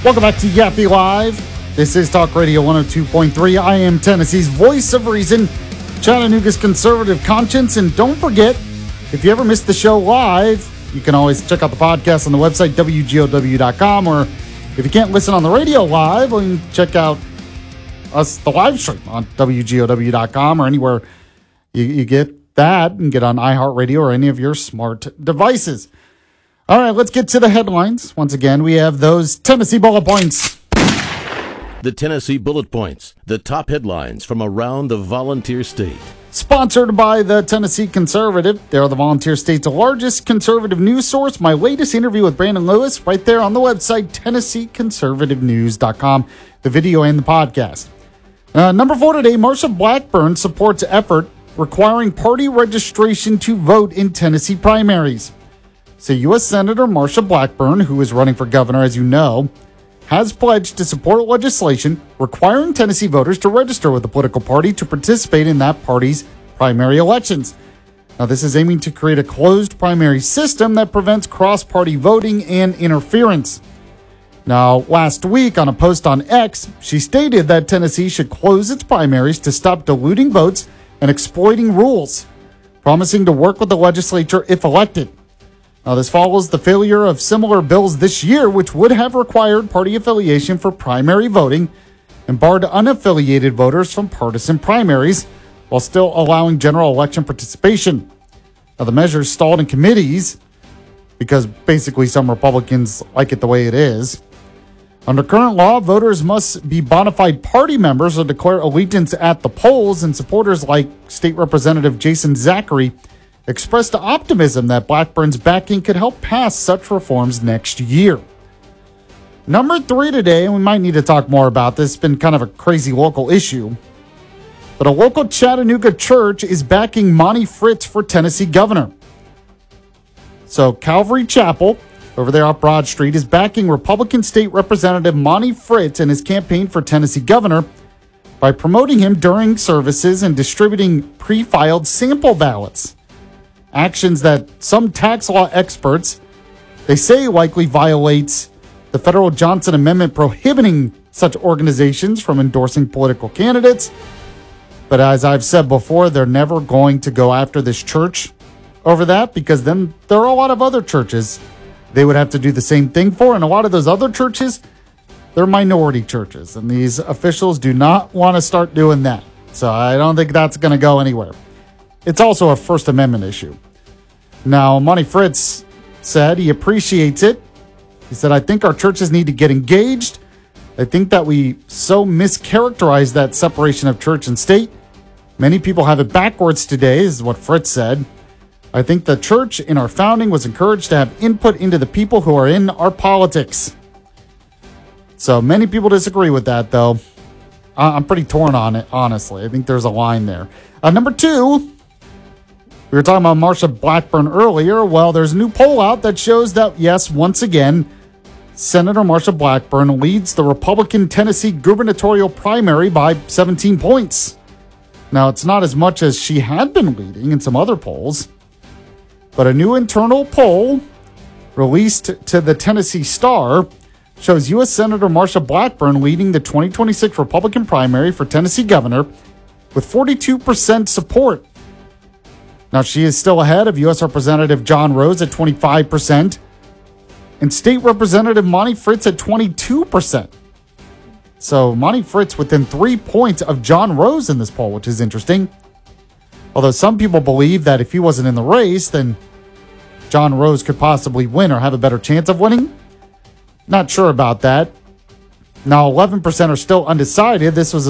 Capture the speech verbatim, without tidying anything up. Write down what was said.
Welcome back to Yappy Live. This is Talk Radio one oh two point three. I am Tennessee's voice of reason, Chattanooga's conservative conscience. And don't forget, if you ever missed the show live, you can always check out the podcast on the website, W G O W dot com. Or if you can't listen on the radio live, well, you can check out us, the live stream, on W G O W dot com or anywhere you, you get that, and get on iHeartRadio or any of your smart devices. All right, let's get to the headlines. Once again, we have those Tennessee bullet points. The Tennessee bullet points, the top headlines from around the volunteer state. Sponsored by the Tennessee Conservative. They're the volunteer state's largest conservative news source. My latest interview with Brandon Lewis right there on the website, Tennessee Conservative News dot com, the video and the podcast. Uh, number four today, Marsha Blackburn supports effort requiring party registration to vote in Tennessee primaries. So U S Senator Marsha Blackburn, who is running for governor, as you know, has pledged to support legislation requiring Tennessee voters to register with a political party to participate in that party's primary elections. Now, this is aiming to create a closed primary system that prevents cross-party voting and interference. Now, last week on a post on X, she stated that Tennessee should close its primaries to stop diluting votes and exploiting rules, promising to work with the legislature if elected. Now, this follows the failure of similar bills this year, which would have required party affiliation for primary voting and barred unaffiliated voters from partisan primaries, while still allowing general election participation. Now, the measures stalled in committees because basically some Republicans like it the way it is. Under current law, voters must be bona fide party members or declare allegiance at the polls, and supporters like State Representative Jason Zachary expressed optimism that Blackburn's backing could help pass such reforms next year. Number three today, and we might need to talk more about this, it's been kind of a crazy local issue, but a local Chattanooga church is backing Monty Fritz for Tennessee governor. So Calvary Chapel, over there off Broad Street, is backing Republican State Representative Monty Fritz in his campaign for Tennessee governor by promoting him during services and distributing pre-filed sample ballots. Actions that some tax law experts, they say, likely violates the federal Johnson Amendment prohibiting such organizations from endorsing political candidates. But as I've said before, they're never going to go after this church over that, because then there are a lot of other churches they would have to do the same thing for. And a lot of those other churches, they're minority churches. And these officials do not want to start doing that. So I don't think that's going to go anywhere. It's also a First Amendment issue. Now, Monty Fritz said he appreciates it. He said, I think our churches need to get engaged. I think that we so mischaracterize that separation of church and state. Many people have it backwards today, is what Fritz said. I think the church in our founding was encouraged to have input into the people who are in our politics. So many people disagree with that, though. I'm pretty torn on it, honestly. I think there's a line there. Uh, number two, we were talking about Marsha Blackburn earlier. Well, there's a new poll out that shows that, yes, once again, Senator Marsha Blackburn leads the Republican Tennessee gubernatorial primary by seventeen points. Now, it's not as much as she had been leading in some other polls, but a new internal poll released to the Tennessee Star shows U S Senator Marsha Blackburn leading the twenty twenty-six Republican primary for Tennessee governor with forty-two percent support. Now, she is still ahead of U S Representative John Rose at twenty-five percent and State Representative Monty Fritz at twenty-two percent. So Monty Fritz within three points of John Rose in this poll, which is interesting. Although some people believe that if he wasn't in the race, then John Rose could possibly win or have a better chance of winning. Not sure about that. Now, eleven percent are still undecided. This was